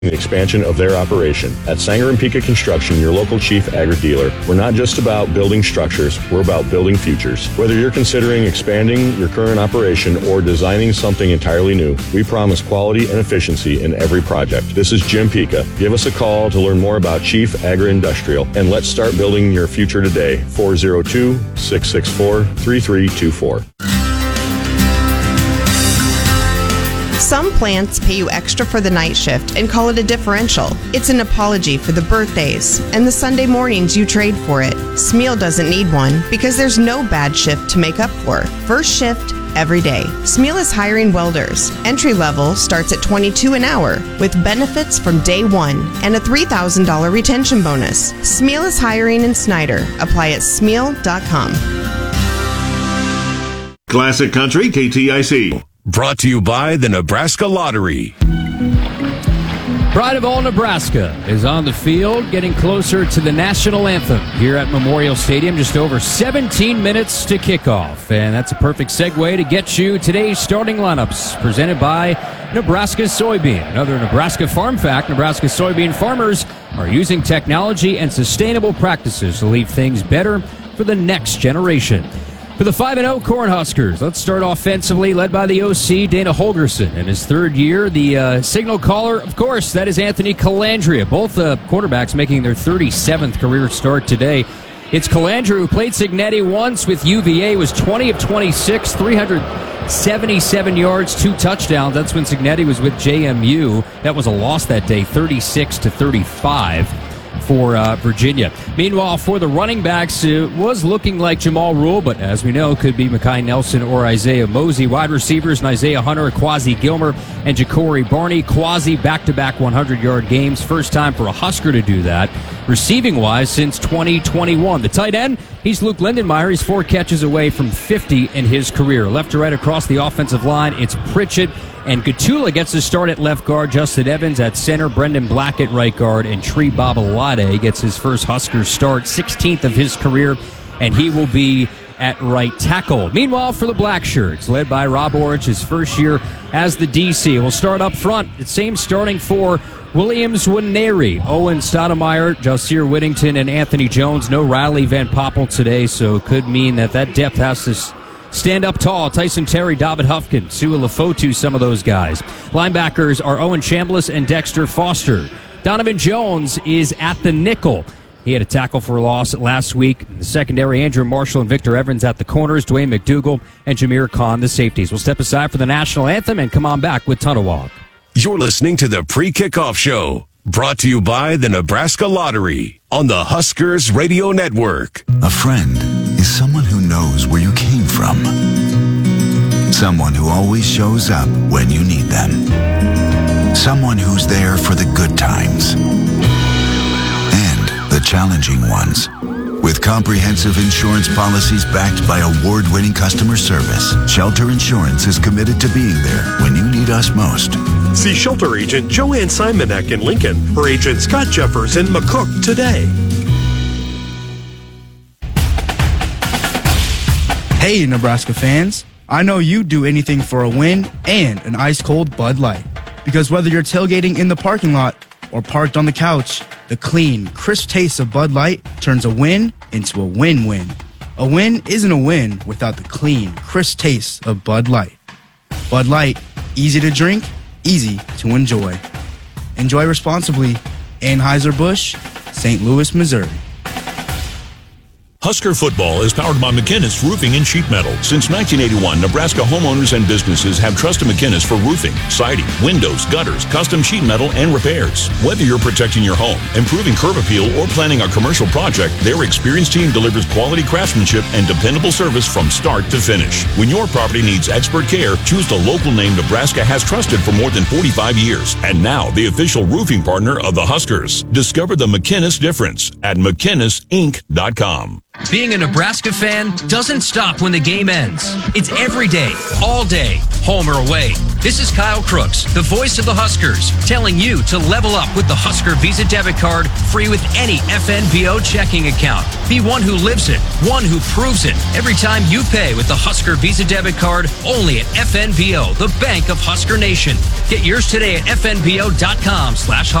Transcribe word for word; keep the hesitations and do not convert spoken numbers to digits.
the expansion of their operation. At Sanger and Pica Construction, your local Chief Agri-dealer, we're not just about building structures, we're about building futures. Whether you're considering expanding your current operation or designing something entirely new, we promise quality and efficiency in every project. This is Jim Pica. Give us a call to learn more about Chief Agri-Industrial, and let's start building your future today. four oh two, six six four, three three two four. Some plants pay you extra for the night shift and call it a differential. It's an apology for the birthdays and the Sunday mornings you trade for it. Smeal doesn't need one because there's no bad shift to make up for. First shift every day. Smeal is hiring welders. Entry level starts at twenty-two dollars an hour with benefits from day one and a three thousand dollars retention bonus. Smeal is hiring in Snyder. Apply at smeal dot com. Classic Country K T I C. Brought to you by the Nebraska Lottery. Pride of all Nebraska is on the field, getting closer to the national anthem here at Memorial Stadium. Just over seventeen minutes to kickoff. And that's a perfect segue to get you today's starting lineups, presented by Nebraska Soybean. Another Nebraska farm fact: Nebraska soybean farmers are using technology and sustainable practices to leave things better for the next generation. For the five and oh Cornhuskers, let's start offensively, led by the O C, Dana Holgerson. In his third year, the uh, signal caller, of course, that is Anthony Calandria. Both uh, quarterbacks making their thirty-seventh career start today. It's Calandria, who played Cignetti once with U V A, was twenty of twenty-six, three hundred seventy-seven yards, two touchdowns. That's when Cignetti was with J M U. That was a loss that day, thirty-six to thirty-five. For uh, Virginia. Meanwhile, for the running backs, it was looking like Jamal Rule, but as we know, could be Mekhi Nelson or Isaiah Mosey. Wide receivers, and Isaiah Hunter, Quasi Gilmer, and Ja'Cory Barney. Quasi back-to-back hundred-yard games. First time for a Husker to do that, receiving-wise, since twenty twenty-one. The tight end, he's Luke Lindenmeyer. He's four catches away from fifty in his career. Left to right across the offensive line, it's Pritchett. And Gatula gets his start at left guard, Justin Evans at center, Brendan Black at right guard, and Tree Babalade gets his first Husker start, sixteenth of his career, and he will be at right tackle. Meanwhile, for the Black Shirts, led by Rob Orich, his first year as the D C. We'll start up front. It's same starting for Williams Nwaneri, Owen Stoudemire, Jasier Whittington, and Anthony Jones. No Riley Van Poppel today, so it could mean that that depth has to stand up tall. Tyson Terry, David Huffkin, Sua Lefotu, some of those guys. Linebackers are Owen Chambliss and Dexter Foster. Donovan Jones is at the nickel. He had a tackle for a loss last week. The secondary, Andrew Marshall and Victor Evans at the corners, Dwayne McDougal and Jameer Khan, the safeties. We'll step aside for the national anthem and come on back with Tunnel Walk. You're listening to the Pre-Kickoff Show, brought to you by the Nebraska Lottery on the Huskers Radio Network. A friend is someone who knows where you came from. Someone who always shows up when you need them. Someone who's there for the good times and the challenging ones. With comprehensive insurance policies backed by award-winning customer service, Shelter Insurance is committed to being there when you need us most. See Shelter Agent Joanne Simonek in Lincoln or Agent Scott Jeffers in McCook today. Hey, Nebraska fans. I know you'd do anything for a win and an ice-cold Bud Light. Because whether you're tailgating in the parking lot or parked on the couch, the clean, crisp taste of Bud Light turns a win into a win-win. A win isn't a win without the clean, crisp taste of Bud Light. Bud Light, easy to drink, easy to enjoy. Enjoy responsibly. Anheuser-Busch, Saint Louis, Missouri. Husker football is powered by McInnis Roofing and Sheet Metal. Since nineteen eighty-one, Nebraska homeowners and businesses have trusted McInnis for roofing, siding, windows, gutters, custom sheet metal, and repairs. Whether you're protecting your home, improving curb appeal, or planning a commercial project, their experienced team delivers quality craftsmanship and dependable service from start to finish. When your property needs expert care, choose the local name Nebraska has trusted for more than forty-five years. And now, the official roofing partner of the Huskers. Discover the McInnis difference at McInnis Inc dot com. Being a Nebraska fan doesn't stop when the game ends. It's every day, all day, home or away. This is Kyle Crooks, the voice of the Huskers, telling you to level up with the Husker Visa debit card, free with any F N B O checking account. Be one who lives it, one who proves it. Every time you pay with the Husker Visa debit card, only at F N B O, the bank of Husker Nation. Get yours today at F N B O dot com slash